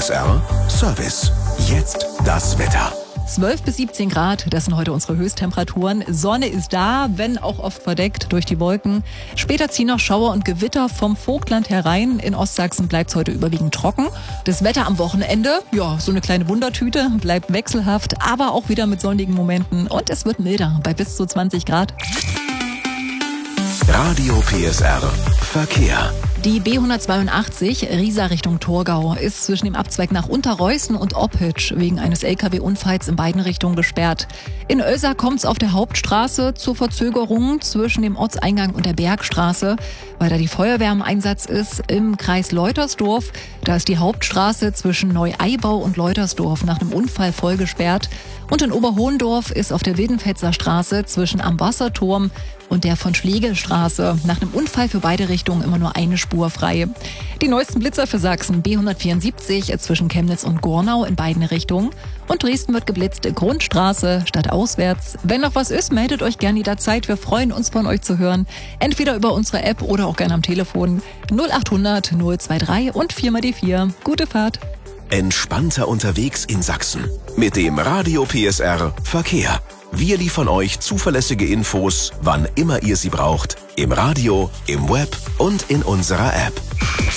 PSR Service. Jetzt das Wetter. 12 bis 17 Grad, das sind heute unsere Höchsttemperaturen. Sonne ist da, wenn auch oft verdeckt durch die Wolken. Später ziehen noch Schauer und Gewitter vom Vogtland herein. In Ostsachsen bleibt es heute überwiegend trocken. Das Wetter am Wochenende, ja, so eine kleine Wundertüte, bleibt wechselhaft, aber auch wieder mit sonnigen Momenten. Und es wird milder, bei bis zu 20 Grad. Radio PSR Verkehr. Die B182 Riesa Richtung Torgau ist zwischen dem Abzweig nach Unterreußen und Oppitsch wegen eines Lkw-Unfalls in beiden Richtungen gesperrt. In Oelsa kommt es auf der Hauptstraße zur Verzögerung zwischen dem Ortseingang und der Bergstraße, weil da die Feuerwehr im Einsatz ist. Im Kreis Leutersdorf, da ist die Hauptstraße zwischen Neu-Eibau und Leutersdorf nach einem Unfall voll gesperrt. Und in Oberhohendorf ist auf der Wildenfetzer Straße zwischen am Wasserturm und der von Schlegelstraße nach einem Unfall für beide Richtungen immer nur eine Spur frei. Die neuesten Blitzer für Sachsen: B174 zwischen Chemnitz und Gornau in beiden Richtungen. Und Dresden wird geblitzt, Grundstraße statt auswärts. Wenn noch was ist, meldet euch gerne jederzeit. Wir freuen uns, von euch zu hören. Entweder über unsere App oder auch gerne am Telefon 0800 023 und 4x4. Gute Fahrt. Entspannter unterwegs in Sachsen. Mit dem Radio PSR Verkehr. Wir liefern euch zuverlässige Infos, wann immer ihr sie braucht. Im Radio, im Web und in unserer App.